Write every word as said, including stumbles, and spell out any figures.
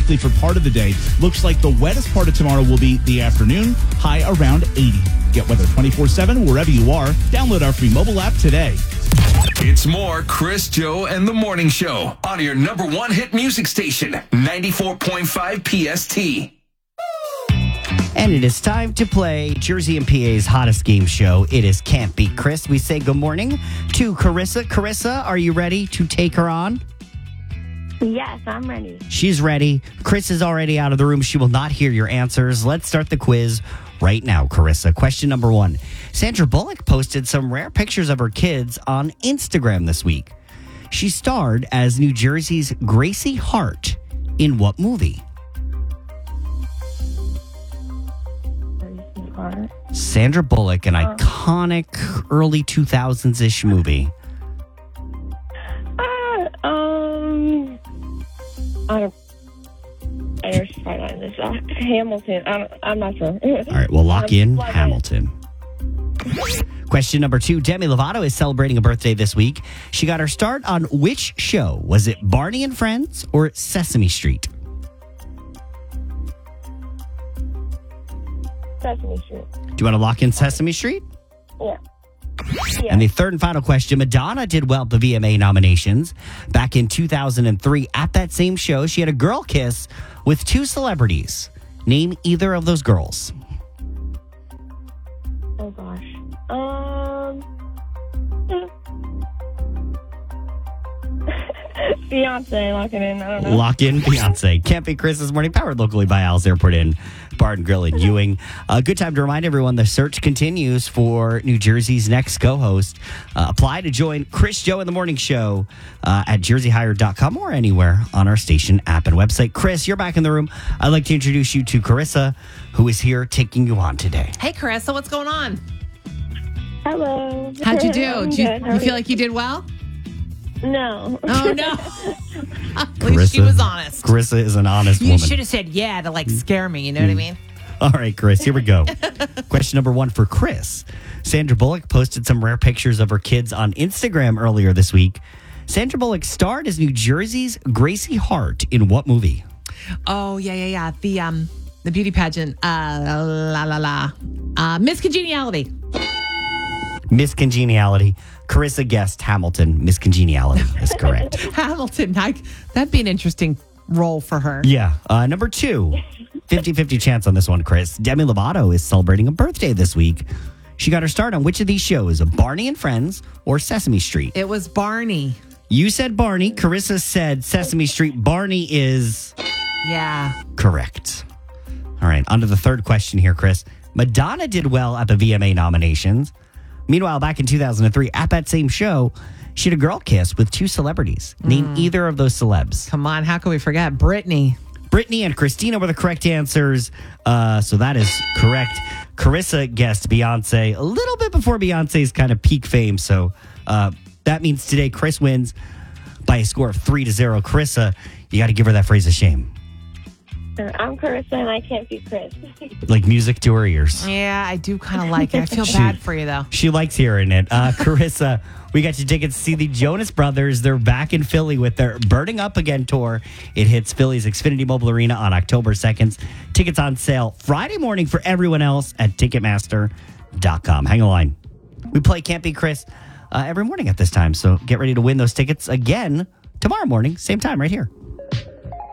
likely for part of the day. Looks like the wettest part of tomorrow will be the afternoon, high around eighty. Get weather twenty-four seven wherever you are. Download our free mobile app today. It's more Chris, Joe, and the Morning Show on your number one hit music station, ninety-four point five P S T. And it is time to play Jersey and P A's hottest game show. It is Can't Beat Chris. We say good morning to Carissa. Carissa, are you ready to take her on? Yes, I'm ready. She's ready. Chris is already out of the room. She will not hear your answers. Let's start the quiz right now, Carissa. Question number one. Sandra Bullock posted some rare pictures of her kids on Instagram this week. She starred as New Jersey's Gracie Hart in what movie? Sandra Bullock, an uh, iconic early two thousands-ish movie. Uh, um, I don't. I just find out this uh, Hamilton. I don't, I'm not sure. All right, we'll lock um, in lock Hamilton. In. Question number two. Demi Lovato is celebrating a birthday this week. She got her start on which show? Was it Barney and Friends or Sesame Street? Sesame Street. Do you want to lock in Sesame Street? Yeah. yeah. And the third and final question. Madonna did well at the V M A nominations. Back in two thousand three, at that same show, she had a girl kiss with two celebrities. Name either of those girls. Oh, gosh. Um... Beyonce, lock it in. I don't know. Lock in Beyonce. Can't Beat Chris this morning. Powered locally by Al's Airport Inn, Bar and Grill in Ewing. A uh, good time to remind everyone the search continues for New Jersey's next co-host. Uh, apply to join Chris, Joe, in the Morning Show uh, at jersey hire dot com or anywhere on our station app and website. Chris, you're back in the room. I'd like to introduce you to Carissa, who is here taking you on today. Hey, Carissa, what's going on? Hello. How'd you do? I'm Did you, good. How you are feel like you did well? No. Oh, no. At least she was honest. Carissa is an honest You woman. should have said yeah to like scare me. You know what I mean? All right, Chris, here we go. Question number one for Chris. Sandra Bullock posted some rare pictures of her kids on Instagram earlier this week. Sandra Bullock starred as New Jersey's Gracie Hart in what movie? Oh, yeah, yeah, yeah. The um, the beauty pageant. Uh, la, la, la. Uh, Miss Congeniality. Miss Congeniality. Carissa guessed Hamilton. Miss Congeniality is correct. Hamilton. I, that'd be an interesting role for her. Yeah. Uh, number two, fifty-fifty chance on this one, Chris. Demi Lovato is celebrating a birthday this week. She got her start on which of these shows? Barney and Friends or Sesame Street? It was Barney. You said Barney. Carissa said Sesame Street. Barney is... Yeah. Correct. All right. On to the third question here, Chris. Madonna did well at the V M A nominations. Meanwhile, back in two thousand three, at that same show, she had a girl kiss with two celebrities. Name mm. either of those celebs. Come on, how can we forget? Britney. Britney and Christina were the correct answers. Uh, so that is correct. Carissa guessed Beyonce a little bit before Beyonce's kind of peak fame. So uh, that means today Chris wins by a score of three to zero. Carissa, you got to give her that phrase of shame. I'm Carissa and I can't be Chris. Like music to her ears. Yeah, I do kind of like it. I feel bad for you, though. She likes hearing it. Uh, Carissa, we got you tickets to see the Jonas Brothers. They're back in Philly with their Burning Up Again tour. It hits Philly's Xfinity Mobile Arena on October second. Tickets on sale Friday morning for everyone else at Ticketmaster dot com. Hang on line. We play Can't Beat Chris uh, every morning at this time, so get ready to win those tickets again tomorrow morning, same time right here.